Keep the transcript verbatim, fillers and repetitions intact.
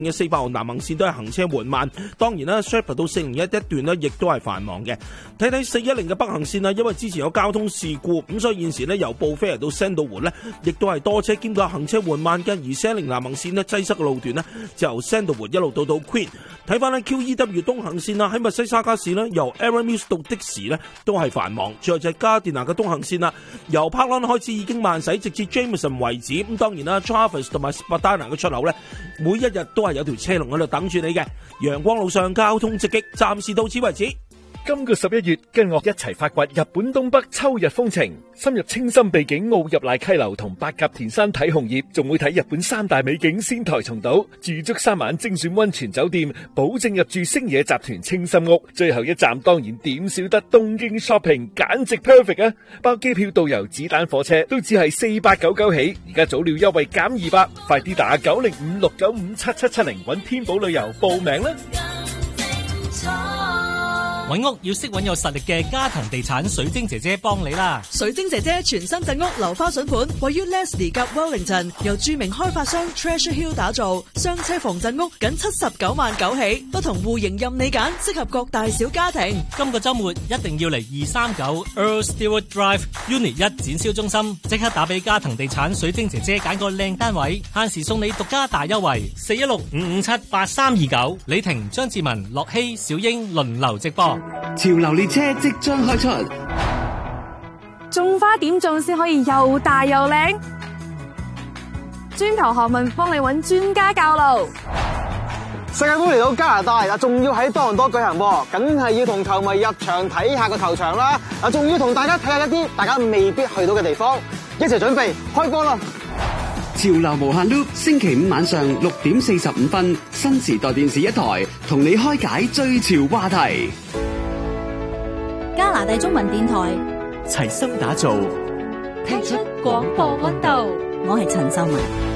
嘅四百號南行線都係行車緩慢。當然啦 Sherpa 到四零一一段呢亦都係繁忙嘅。睇睇四一零嘅北行線啦，因為之前有交通事故，咁所以現時呢由布菲嚟到 Sandalwood 呢亦都係多車兼夾行車緩慢嘅。而四一零南行線呢擠塞嘅路段呢就由 Sandalwood 一路到到 Queen。睇翻呢 Q E W 東行線啦，喺密西沙加市呢由 Aaron Mills 到的士呢都係繁忙。最後就係加電拿嘅東行線啦，由 Parkland 開始已經慢駛，直至 Jameson 為止。咁當然啦 Travis 同埋 Spadina 嘅出口呢，每一日都係有條車龍喺度等住你嘅。陽光路上交通直擊，暫時到此為止。 今個十一月，跟我一齊發掘日本東北秋日風情，深入清心秘境奧入瀨溪流同八甲田山睇紅葉，仲會睇日本三大美景仙台松島，住足三晚精選溫泉酒店，保證入住星野集團清心屋。最後一站當然點少得東京 shopping， 簡直 perfect 啊！包機票、導遊、子彈火車都只係四百九十九起，而家早鳥優惠減二百，快啲打九零五六九五七七七零揾天寶旅遊報名啦！ 揾屋要識揾有實力嘅嘉騰地產水晶姐姐幫你啦！ 水晶姐姐全新鎮屋樓花筍盤，位於 Leslie 及 Wellington， 由著名開發商 Treasure Hill 打造，雙車房鎮屋僅七十九萬九起，不同戶型任你揀，適合各大小家庭。 今個週末一定要嚟二三九 Earl Stewart Drive Unit 一展銷中心，即刻打俾嘉騰地產水晶姐姐揀個靚單位，限時送你獨家大優惠，四一六五五七八三二九。李婷、張志文、樂希、小英輪流直播。 潮流列車即將開出， 種花點種先可以又大又靚？專求學問幫你揾專家教路。 世界盃嚟到加拿大啊，仲要喺多倫多舉行，梗係要同球迷入場睇下個球場啦。啊，仲要同大家睇下一啲大家未必去到嘅地方，一齊準備開波啦！ 潮流無限 loop， 星期五晚上六點四十五分，新時代電視一台同你開解最潮話題。 加拿大中文電台齊心打造， 踢出廣播溫度。我係陳秀文。